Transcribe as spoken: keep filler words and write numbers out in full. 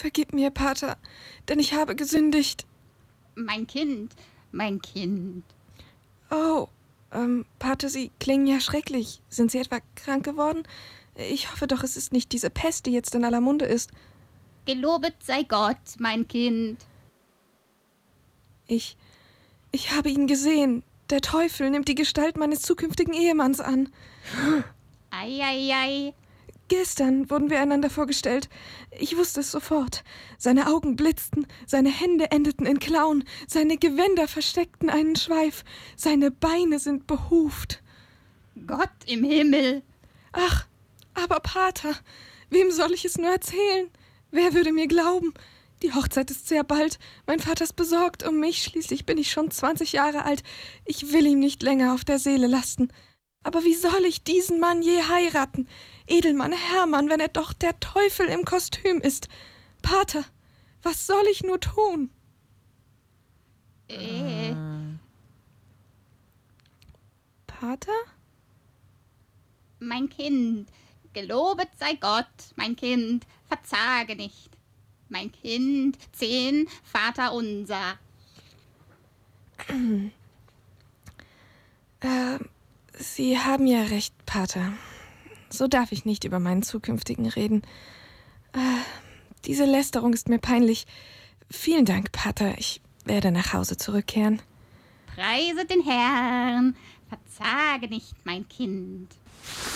vergib mir, Pater, denn ich habe gesündigt. Mein Kind, mein Kind. Oh, ähm, Pater, Sie klingen ja schrecklich. Sind Sie etwa krank geworden? Ich hoffe doch, es ist nicht diese Pest, die jetzt in aller Munde ist. Gelobet sei Gott, mein Kind. Ich, ich habe ihn gesehen. Der Teufel nimmt die Gestalt meines zukünftigen Ehemanns an. Ei, ei, ei. Gestern wurden wir einander vorgestellt. Ich wusste es sofort. Seine Augen blitzten, seine Hände endeten in Klauen, seine Gewänder versteckten einen Schweif, seine Beine sind behuft. Gott im Himmel. Ach, aber Pater, wem soll ich es nur erzählen? Wer würde mir glauben? Die Hochzeit ist sehr bald. Mein Vater ist besorgt um mich. Schließlich bin ich schon zwanzig Jahre alt. Ich will ihm nicht länger auf der Seele lasten. Aber wie soll ich diesen Mann je heiraten? Edelmann Hermann, wenn er doch der Teufel im Kostüm ist. Pater, was soll ich nur tun? Äh. Pater? Mein Kind, gelobet sei Gott, mein Kind, verzage nicht. Mein Kind, zehn Vater unser. Äh, Sie haben ja recht, Pater. So darf ich nicht über meinen zukünftigen reden. Äh, diese Lästerung ist mir peinlich. Vielen Dank, Pater. Ich werde nach Hause zurückkehren. Preise den Herrn, verzage nicht, mein Kind.